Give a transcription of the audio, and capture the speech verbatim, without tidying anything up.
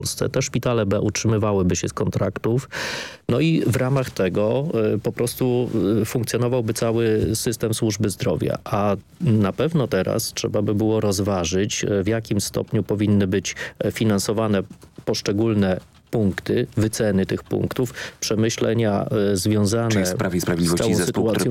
Polsce. Te szpitale B utrzymywałyby się z kontraktów. No i w ramach tego y, po prostu y, funkcjonowałby cały system służby zdrowia. A na pewno teraz trzeba by było rozważyć, y, w jakim stopniu powinny być finansowane poszczególne punkty, wyceny tych punktów, przemyślenia y, związane Czyli w Prawie i z Sprawiedliwości całą zespół, który sytuacją